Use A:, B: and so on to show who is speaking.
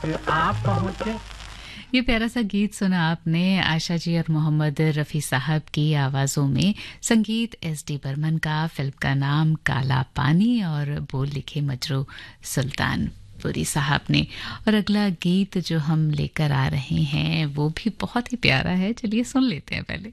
A: आप पहुँचे।
B: ये प्यारा सा गीत सुना आपने आशा जी और मोहम्मद रफ़ी साहब की आवाज़ों में। संगीत एस.डी. बर्मन का, फिल्म का नाम काला पानी और बोल लिखे मजरू सुल्तानपुरी साहब ने। और अगला गीत जो हम लेकर आ रहे हैं वो भी बहुत ही प्यारा है, चलिए सुन लेते हैं पहले।